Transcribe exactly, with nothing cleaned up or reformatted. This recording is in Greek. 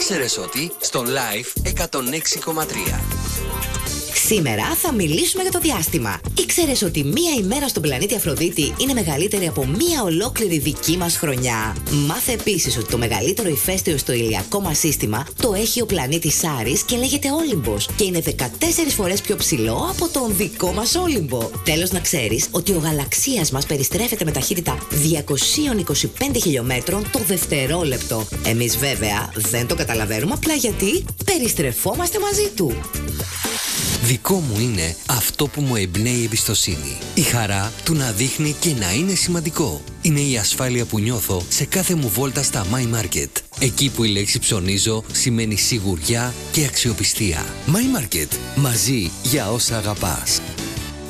Ήξερες ότι στο Live εκατόν έξι κόμμα τρία. Σήμερα θα μιλήσουμε για το διάστημα. Ήξερες ότι μία ημέρα στον πλανήτη Αφροδίτη είναι μεγαλύτερη από μία ολόκληρη δική μας χρονιά? Μάθε επίσης ότι το μεγαλύτερο ηφαίστειο στο ηλιακό μας σύστημα το έχει ο πλανήτης Άρης και λέγεται Όλυμπος και είναι δεκατέσσερις φορές πιο ψηλό από τον δικό μας Όλυμπο. Τέλος, να ξέρεις ότι ο γαλαξίας μας περιστρέφεται με ταχύτητα διακόσια είκοσι πέντε χιλιόμετρων το δευτερόλεπτο. Εμείς βέβαια δεν το καταλαβαίνουμε, απλά γιατί περιστρεφόμαστε μαζί του. Δικό μου είναι αυτό που μου εμπνέει εμπιστοσύνη. Η χαρά του να δείχνει και να είναι σημαντικό. Είναι η ασφάλεια που νιώθω σε κάθε μου βόλτα στα My Market. Εκεί που η λέξη ψωνίζω σημαίνει σιγουριά και αξιοπιστία. My Market. Μαζί για όσα αγαπάς.